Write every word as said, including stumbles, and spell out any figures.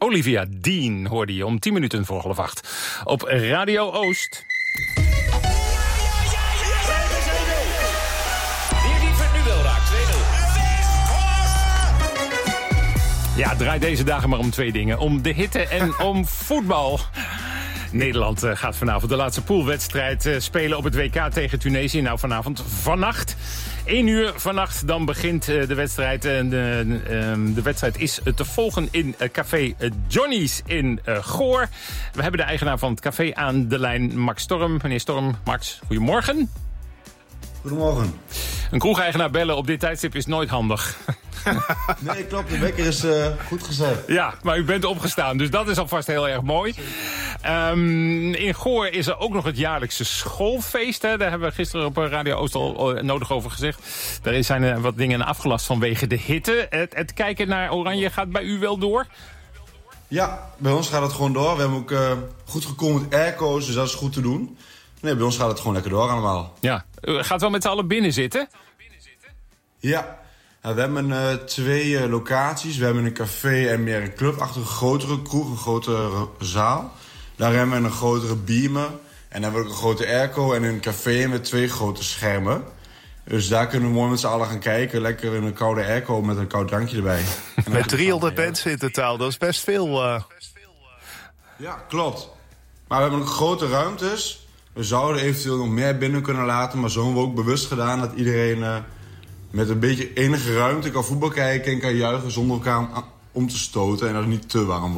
Olivia Dean hoorde je om tien minuten voor half acht op Radio Oost. Ja, het draait deze dagen maar om twee dingen. Om de hitte en om voetbal. Nederland uh, gaat vanavond de laatste poolwedstrijd uh, spelen op het W K tegen Tunesië. Nou, vanavond, vannacht. één uur vannacht, dan begint uh, de wedstrijd. En de, uh, de wedstrijd is uh, te volgen in uh, Café uh, Johnny's in uh, Goor. We hebben de eigenaar van het café aan de lijn, Max Storm. Meneer Storm, Max, goedemorgen. Goedemorgen. Een kroegeigenaar bellen op dit tijdstip is nooit handig. Nee, klopt. De wekker is uh, goed gezet. Ja, maar u bent opgestaan, dus dat is alvast heel erg mooi. Um, in Goor is er ook nog het jaarlijkse schoolfeest. Hè. Daar hebben we gisteren op Radio Oost al nodig over gezegd. Daar zijn er wat dingen afgelast vanwege de hitte. Het, het kijken naar Oranje gaat bij u wel door? Ja, bij ons gaat het gewoon door. We hebben ook uh, goed gekomen met airco's, dus dat is goed te doen. Nee, bij ons gaat het gewoon lekker door allemaal. Ja, u gaat wel met z'n allen binnen zitten? Ja. Nou, we hebben uh, twee uh, locaties. We hebben een café en meer een club achter een grotere kroeg, een grotere zaal. Daar hebben we een grotere beamer. En dan hebben we ook een grote airco en een café met twee grote schermen. Dus daar kunnen we mooi met z'n allen gaan kijken. Lekker in een koude airco met een koud drankje erbij. Met driehonderd mensen in totaal, dat is best veel. Uh... Ja, klopt. Maar we hebben ook grote ruimtes. We zouden eventueel nog meer binnen kunnen laten. Maar zo hebben we ook bewust gedaan dat iedereen Uh, met een beetje enige ruimte kan voetbal kijken en kan juichen zonder elkaar om te stoten en dat het niet te warm wordt.